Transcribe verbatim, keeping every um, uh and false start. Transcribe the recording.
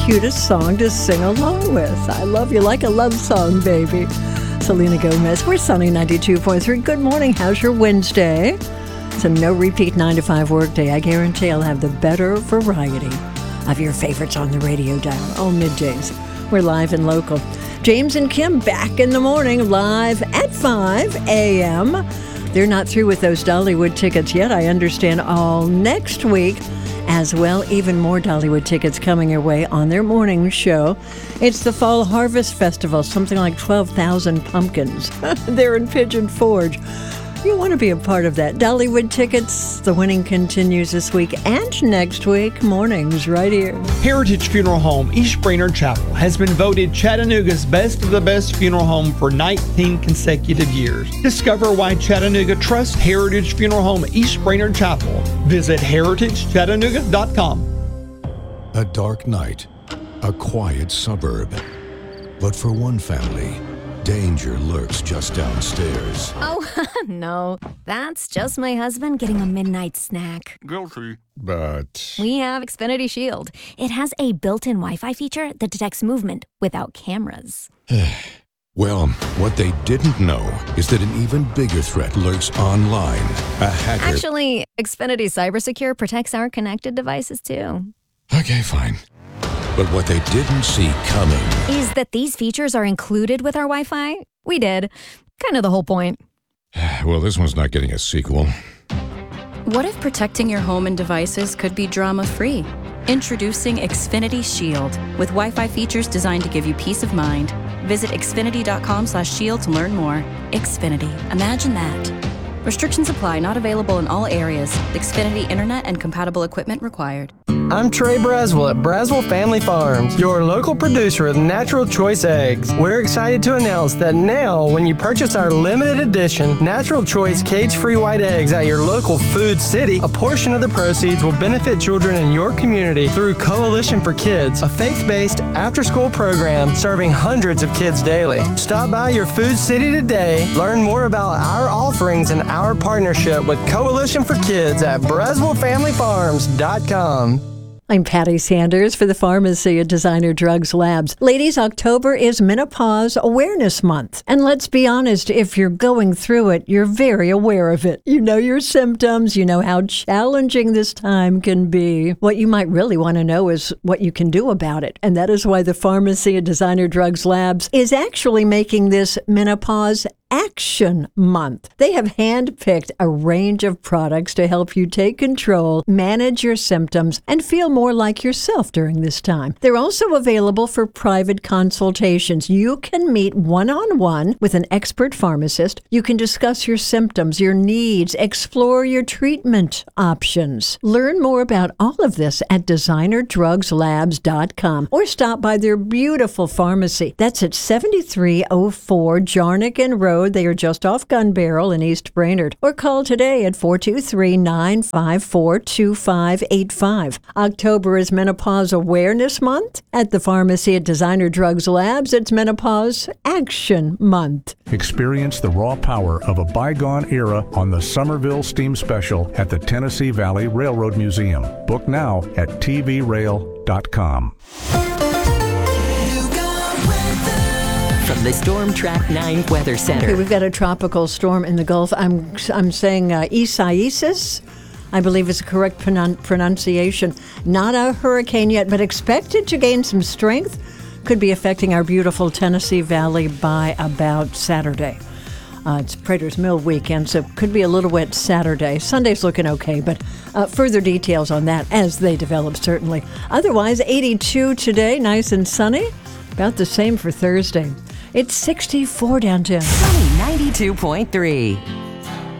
cutest song to sing along with. I love you like a love song, baby. Selena Gomez. We're Sunny ninety-two point three. Good morning. How's your Wednesday? It's a no-repeat nine to five workday. I guarantee I'll have the better variety of your favorites on the radio dial. All middays. We're live and local. James and Kim back in the morning, live at five a.m. They're not through with those Dollywood tickets yet. I understand all next week as well. Even more Dollywood tickets coming your way on their morning show. It's the Fall Harvest Festival, something like twelve thousand pumpkins. They're in Pigeon Forge. You want to be a part of that. Dollywood tickets, the winning continues this week and next week. Mornings right here. Heritage Funeral Home East Brainerd Chapel has been voted Chattanooga's best of the best funeral home for nineteen consecutive years. Discover why Chattanooga trusts Heritage Funeral Home East Brainerd Chapel. Visit heritage chattanooga dot com. A dark night, a quiet suburb. But for one family, danger lurks just downstairs. Oh, no. That's just my husband getting a midnight snack. Guilty. But We have Xfinity Shield. It has a built-in Wi-Fi feature that detects movement without cameras. well, what they didn't know is that an even bigger threat lurks online. A hacker... Actually, Xfinity CyberSecure protects our connected devices, too. Okay, fine. But what they didn't see coming is that these features are included with our Wi-Fi. We did. Kind of the whole point. Well, this one's not getting a sequel. What if protecting your home and devices could be drama-free? Introducing Xfinity Shield with Wi-Fi features designed to give you peace of mind. Visit xfinity dot com slash shield to learn more. Xfinity. Imagine that. Restrictions apply. Not available in all areas. Xfinity Internet and compatible equipment required. I'm Trey Braswell at Braswell Family Farms, your local producer of Natural Choice Eggs. We're excited to announce that now, when you purchase our limited edition Natural Choice cage-free white eggs at your local Food City, a portion of the proceeds will benefit children in your community through Coalition for Kids, a faith-based after-school program serving hundreds of kids daily. Stop by your Food City today, learn more about our offerings and our partnership with Coalition for Kids at braswell family farms dot com. I'm Patty Sanders for the Pharmacy at Designer Drugs Labs. Ladies, October is Menopause Awareness Month. And let's be honest, if you're going through it, you're very aware of it. You know your symptoms. You know how challenging this time can be. What you might really want to know is what you can do about it. And that is why the Pharmacy at Designer Drugs Labs is actually making this Menopause Action Month. They have handpicked a range of products to help you take control, manage your symptoms, and feel more like yourself during this time. They're also available for private consultations. You can meet one-on-one with an expert pharmacist. You can discuss your symptoms, your needs, explore your treatment options. Learn more about all of this at designer drugs labs dot com or stop by their beautiful pharmacy. That's at seventy-three oh four Jarnigan Road. They are just off Gun Barrel in East Brainerd. Or call today at four two three, nine five four, two five eight five. October is Menopause Awareness Month. At the Pharmacy at Designer Drugs Labs, it's Menopause Action Month. Experience the raw power of a bygone era on the Somerville Steam Special at the Tennessee Valley Railroad Museum. Book now at t v rail dot com. From the Storm Track nine Weather Center. Okay, we've got a tropical storm in the Gulf. I'm I'm saying uh, Isaias, I believe is the correct pronun- pronunciation. Not a hurricane yet, but expected to gain some strength. Could be affecting our beautiful Tennessee Valley by about Saturday. Uh, it's Prater's Mill weekend, so could be a little wet Saturday. Sunday's looking okay, but uh, further details on that as they develop, certainly. Otherwise, eighty-two today, nice and sunny. About the same for Thursday. It's sixty-four downtown. Sunny ninety-two point three.